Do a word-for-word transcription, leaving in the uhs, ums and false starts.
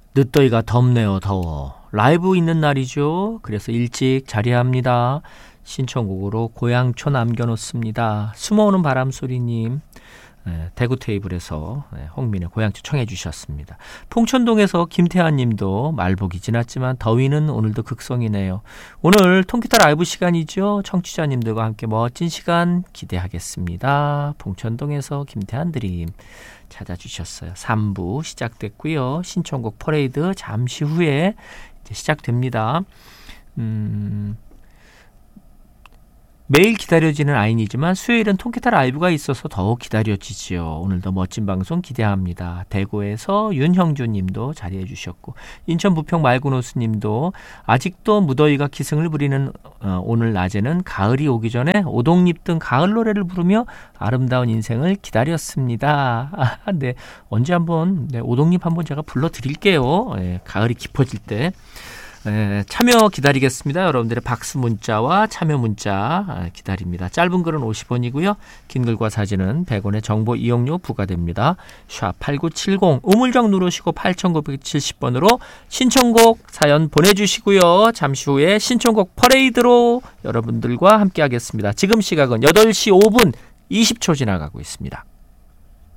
늦더위가 덥네요. 더워. 라이브 있는 날이죠. 그래서 일찍 자리합니다. 신청곡으로 고향초 남겨놓습니다. 숨어오는 바람소리님, 네, 대구 테이블에서 네, 홍민의 고향초 청해 주셨습니다. 풍천동에서 김태환님도 말복이 지났지만 더위는 오늘도 극성이네요. 오늘 통기타 라이브 시간이죠. 청취자님들과 함께 멋진 시간 기대하겠습니다. 풍천동에서 김태환 드림 찾아주셨어요. 삼 부 시작됐고요. 신청곡 퍼레이드 잠시 후에 이제 시작됩니다. 음... 매일 기다려지는 아인이지만 수요일은 통기타 라이브가 있어서 더욱 기다려지지요. 오늘도 멋진 방송 기대합니다. 대구에서 윤형준 님도 자리해 주셨고, 인천 부평 말구노스 님도 아직도 무더위가 기승을 부리는 어, 오늘 낮에는 가을이 오기 전에 오동잎 등 가을 노래를 부르며 아름다운 인생을 기다렸습니다. 아, 네, 언제 한번 네, 오동잎 한번 제가 불러드릴게요. 네, 가을이 깊어질 때. 네, 참여 기다리겠습니다. 여러분들의 박수 문자와 참여 문자 기다립니다. 짧은 글은 오십 원이고요. 긴 글과 사진은 백 원의 정보 이용료 부과됩니다. 샵 팔구칠공 우물정 누르시고 팔천구백칠십 번으로 신청곡 사연 보내주시고요. 잠시 후에 신청곡 퍼레이드로 여러분들과 함께 하겠습니다. 지금 시각은 여덟 시 오 분 이십 초 지나가고 있습니다.